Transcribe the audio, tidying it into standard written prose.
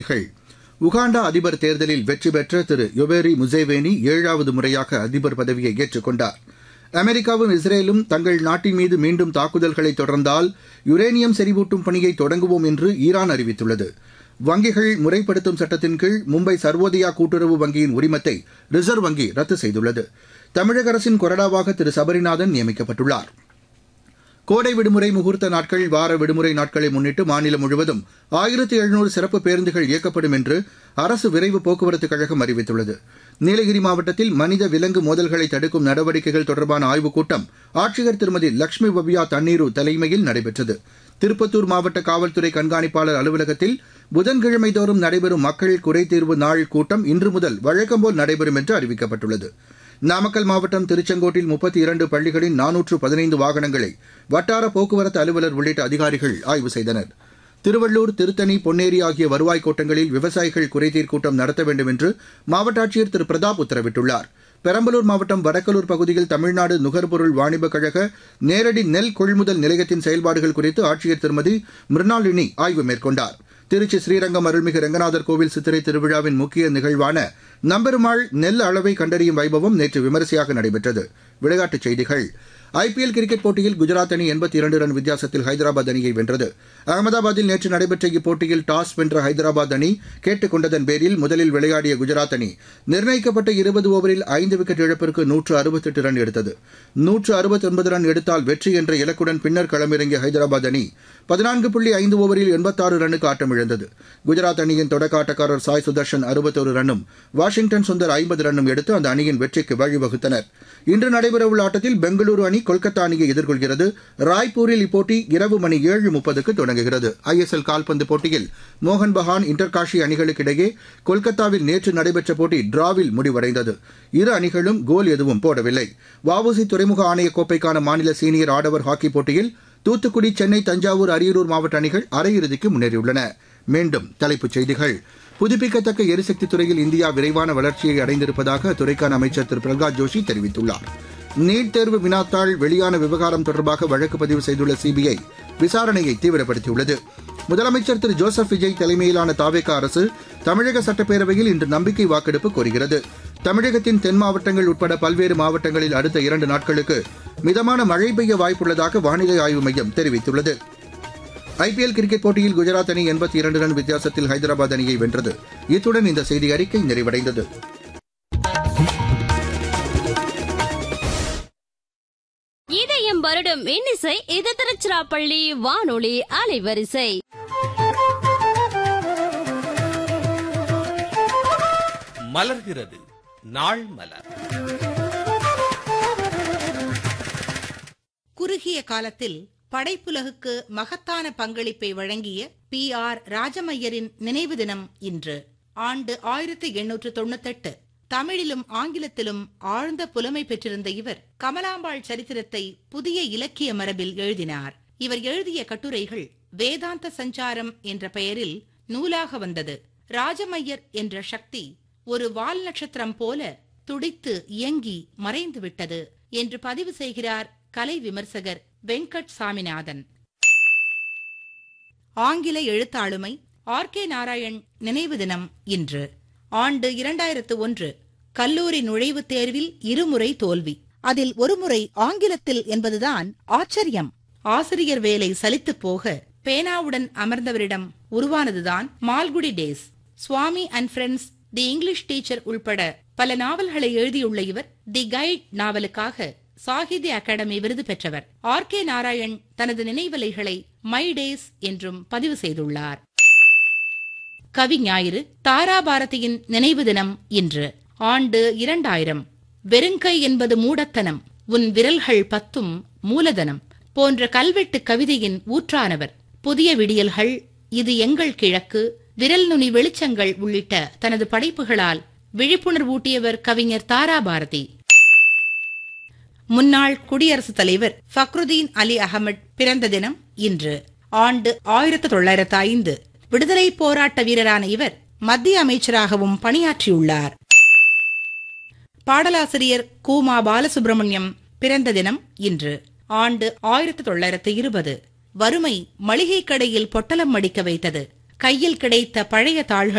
Uganda அதிபர் தேர்தலில் வெற்றி பெற்ற திரு யோவேரி முசேவேனி 7வது முறையாக அதிபர் பதவியை ஏற்றுக் கொண்டார். அமெரிக்காவும் இஸ்ரேலும் தங்கள் நாட்டின் மீது மீண்டும் தாக்குதல்களை தொடர்ந்தால் யுரேனியம் செறிவூட்டும் பணியை தொடங்குவோம் என்று ஈரான் அறிவித்துள்ளது. வங்கிகள் முறைப்படுத்தும் சட்டத்தின் கீழ் மும்பை சர்வோதயா கூட்டுறவு வங்கியின் உரிமத்தை ரிசர்வ் வங்கி ரத்து செய்துள்ளது. தமிழக அரசின் கொறடாவாக திரு சபரிநாதன் நியமிக்கப்பட்டுள்ளார். கோடை விடுமுறை முகூர்த்த நாட்கள் வார விடுமுறை நாட்களை முன்னிட்டு மாநிலம் முழுவதும் 1700 சிறப்பு பேருந்துகள் இயக்கப்படும் என்று அரசு விரைவு போக்குவரத்துக் கழகம் அறிவித்துள்ளது. நீலகிரி மாவட்டத்தில் மனித விலங்கு மோதல்களை தடுக்கும் நடவடிக்கைகள் தொடர்பான ஆய்வுக் கூட்டம் ஆட்சியர் திருமதி லட்சுமி பவ்யா தண்ணீரு தலைமையில் நடைபெற்றது. திருப்பத்தூர் மாவட்ட காவல்துறை கண்காணிப்பாளர் அலுவலகத்தில் புதன்கிழமை தோறும் நடைபெறும் மக்கள் குறைதீர்வு நாள் கூட்டம் இன்று முதல் வழக்கம்போல் நடைபெறும் என்று அறிவிக்கப்பட்டுள்ளது. நாமக்கல் மாவட்டம் திருச்செங்கோட்டில் 32 பள்ளிகளின் 415 வாகனங்களை வட்டார போக்குவரத்து அலுவலர் உள்ளிட்ட அதிகாரிகள் ஆய்வு செய்தனர். திருவள்ளூர், திருத்தணி, பொன்னேரி ஆகிய வருவாய் கோட்டங்களில் விவசாயிகள் குறைதீர் கூட்டம் நடத்த வேண்டும் என்று மாவட்ட ஆட்சியர் திரு பிரதாப் உத்தரவிட்டுள்ளார். பெரம்பலூர் மாவட்டம் வடக்கலூர் பகுதியில் தமிழ்நாடு நுகர்பொருள் வாணிபக் கழக நேரடி நெல் கொள்முதல் நிலையத்தின் செயல்பாடுகள் குறித்து ஆட்சியர் திருமதி மிருணாளினி ஆய்வு மேற்கொண்டார். திருச்சி ஸ்ரீரங்கம் அருள்மிகு ரங்கநாதர் கோவில் சித்திரை திருவிழாவின் முக்கிய நிகழ்வான நம்பெருமாள் நெல் அளவை கண்டறியும் வைபவம் நேற்று விமரிசையாக நடைபெற்றது. விளையாட்டுச் செய்திகள். ஐபிஎல் கிரிக்கெட் போட்டியில் குஜராத் அணி 82 ரன் வித்தியாசத்தில் ஹைதராபாத் அணியை வென்றது. அகமதாபாத்தில் நேற்று நடைபெற்ற இப்போட்டியில் டாஸ் வென்ற ஹைதராபாத் அணி கேட்டுக் கொண்டதன் பேரில் முதலில் விளையாடிய குஜராத் அணி நிர்ணயிக்கப்பட்ட 20 ஓவரில் 5 விக்கெட் இழப்பிற்கு 168 ரன் எடுத்தது. 169 ரன் எடுத்தால் வெற்றி என்ற இலக்குடன் பின்னர் களமிறங்கிய ஹைதராபாத் அணி 14.5 ஓவரில் 86 ரன்னுக்கு ஆட்டமிழந்தது. குஜராத் அணியின் தொடக்க ஆட்டக்காரர் சாய் சுதர்ஷன் 61 ரன்னும் வாஷிங்டன் சுந்தர் 50 ரன்னும் எடுத்து அந்த அணியின் வெற்றிக்கு வழிவகுத்தனர். இன்று நடைபெறவுள்ள ஆட்டத்தில் பெங்களூரு அணி கொல்கத்தா அணியை எதிர்கொள்கிறது. ராய்ப்பூரில் இப்போட்டி இரவு மணி 7:30க்கு தொடங்குகிறது. ஐஎஸ்எல் கால்பந்து போட்டியில் மோகன் பகான், இன்டர்காஷி அணிகளுக்கு இடையே கொல்கத்தாவில் நேற்று நடைபெற்ற போட்டி டிராவில் முடிவடைந்தது. இரு அணிகளும் கோல் எதுவும் போடவில்லை. வஉசி துறைமுக ஆணைய கோப்பைக்கான மாநில சீனியர் ஆடவர் ஹாக்கி போட்டியில் தூத்துக்குடி, சென்னை, தஞ்சாவூர், அரியலூர் மாவட்ட அணிகள் அரையிறுதிக்கு முன்னேறியுள்ளன. மீண்டும் தலைப்புச் செய்திகள். புதுப்பிக்கத்தக்க எரிசக்தி துறையில் இந்தியா விரைவான வளர்ச்சியை அடைந்திருப்பதாக அத்துறைக்கான அமைச்சர் திரு பிரகலாத் ஜோஷி தெரிவித்துள்ளார். நீட் தேர்வு வினாத்தாள் வெளியான விவகாரம் தொடர்பாக வழக்கு பதிவு செய்துள்ள சிபிஐ விசாரணையை தீவிரப்படுத்தியுள்ளது. முதலமைச்சர் திரு ஜோசப் விஜய் தலைமையிலான தாவேகா அரசு தமிழக சட்டப்பேரவையில் இன்று நம்பிக்கை வாக்கெடுப்பு கோருகிறது. தமிழகத்தின் தென் மாவட்டங்கள் உட்பட பல்வேறு மாவட்டங்களில் அடுத்த 2 நாட்களுக்கு மிதமான மழை பெய்ய வாய்ப்புள்ளதாக வானிலை ஆய்வு மையம் தெரிவித்துள்ளது. ஐபிஎல் கிரிக்கெட் போட்டியில் குஜராத் அணி 82 ரன் வித்தியாசத்தில் ஹைதராபாத் அணியை வென்றது. இத்துடன் இந்த செய்தி அறிக்கை நிறைவடைந்தது. இதயம் வருடம் இன்னிசை இது திருச்சிராப்பள்ளி வானொலி அலைவரிசை. மலர்கிறது நாள் மலர். குறுகிய காலத்தில் படைப்புலகுக்கு மகத்தான பங்களிப்பை வழங்கிய PR ராஜமையரின் நினைவு தினம் இன்று. ஆண்டு 1898. தமிழிலும் ஆங்கிலத்திலும் ஆழ்ந்த புலமை பெற்றிருந்த இவர் கமலாம்பாள் சரித்திரத்தை புதிய இலக்கிய மரபில் எழுதினார். இவர் எழுதிய கட்டுரைகள் வேதாந்த சஞ்சாரம் என்ற பெயரில் நூலாக வந்தது. ராஜமையர் என்ற சக்தி ஒரு வால் நட்சத்திரம் போல துடித்து இயங்கி மறைந்து விட்டது என்று பதிவு செய்கிறார் கலை விமர்சகர் வெங்கட் சாமிநாதன். ஆங்கில எழுத்தாளுமை RK நாராயண் நினைவு தினம் இன்று. ஆண்டு 2001. கல்லூரி நுழைவுத் தேர்வில் 2 முறை தோல்வி. அதில் 1 முறை ஆங்கிலத்தில் என்பதுதான் ஆச்சரியம். ஆசிரியர் வேலை சலித்து போக பேனாவுடன் அமர்ந்தவரிடம் உருவானதுதான் Malgudi days. Swami and friends, the English teacher உள்பட பல நாவல்களை எழுதியுள்ள இவர் தி கைட் நாவலுக்காக சாகித்ய அகாடமி விருது பெற்றவர். RK நாராயண் தனது நினைவலைகளை மை டேஸ் என்றும் பதிவு செய்துள்ளார். கவி ஞாயிறு தாராபாரதியின் நினைவு தினம் இன்று. ஆண்டு 2000. வெறுங்கை என்பது மூடத்தனம், உன் விரல்கள் 10ம் மூலதனம் போன்ற கல்வெட்டு கவிதையின் ஊற்றானவர். புதிய விடியல்கள், இது எங்கள் கிழக்கு, விரல் நுனி வெளிச்சங்கள் உள்ளிட்ட தனது படைப்புகளால் விழிப்புணர்வூட்டியவர் கவிஞர் தாராபாரதி. முன்னாள் குடியரசுத் தலைவர் ஃபக்ருதீன் அலி அகமட் பிறந்த தினம் இன்று. ஆண்டு 1905. விடுதலை போராட்ட வீரரான இவர் மத்திய அமைச்சராகவும் பணியாற்றியுள்ளார். பாடலாசிரியர் கூமா பாலசுப்ரமணியம் பிறந்த தினம் இன்று. ஆண்டு 1920. வறுமை மளிகை கடையில் பொட்டலம் மடிக்க வைத்தது. கையில் கிடைத்த பழைய தாள்கள்